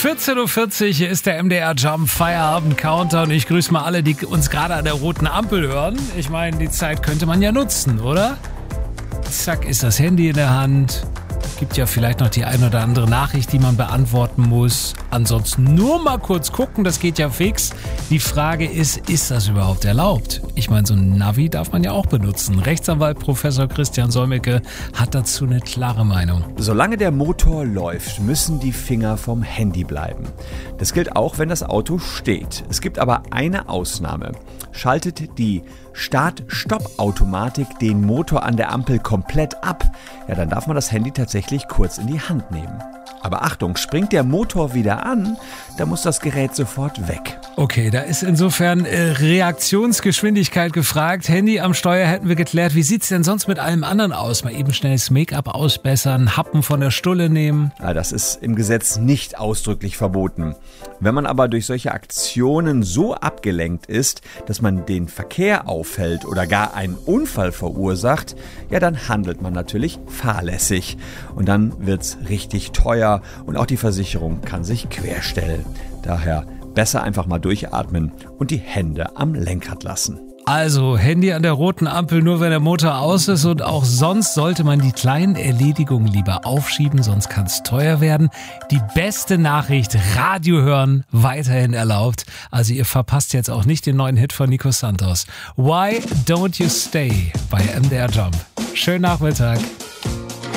14.40 Uhr, hier ist der MDR Jump Feierabend Countdown. Ich grüße mal alle, die uns gerade an der roten Ampel hören. Ich meine, die Zeit könnte man ja nutzen, oder? Zack, ist das Handy in der Hand. Gibt ja vielleicht noch die ein oder andere Nachricht, die man beantworten muss. Ansonsten nur mal kurz gucken, das geht ja fix. Die Frage ist das überhaupt erlaubt? Ich meine, so ein Navi darf man ja auch benutzen. Rechtsanwalt Professor Christian Solmecke hat dazu eine klare Meinung. Solange der Motor läuft, müssen die Finger vom Handy bleiben. Das gilt auch, wenn das Auto steht. Es gibt aber eine Ausnahme. Schaltet die Start-Stopp-Automatik den Motor an der Ampel komplett ab, ja, dann darf man das Handy tatsächlich kurz in die Hand nehmen. Aber Achtung, springt der Motor wieder an, dann muss das Gerät sofort weg. Okay, da ist insofern Reaktionsgeschwindigkeit gefragt. Handy am Steuer hätten wir geklärt. Wie sieht's denn sonst mit allem anderen aus? Mal eben schnell das Make-up ausbessern, Happen von der Stulle nehmen? Ja, das ist im Gesetz nicht ausdrücklich verboten. Wenn man aber durch solche Aktionen so abgelenkt ist, dass man den Verkehr aufhält oder gar einen Unfall verursacht, ja, dann handelt man natürlich fahrlässig. Und dann wird's richtig teuer und auch die Versicherung kann sich querstellen. Daher besser einfach mal durchatmen und die Hände am Lenkrad lassen. Also Handy an der roten Ampel nur, wenn der Motor aus ist, und auch sonst sollte man die kleinen Erledigungen lieber aufschieben, sonst kann es teuer werden. Die beste Nachricht, Radio hören, weiterhin erlaubt. Also ihr verpasst jetzt auch nicht den neuen Hit von Nico Santos. Why Don't You Stay bei MDR Jump. Schönen Nachmittag.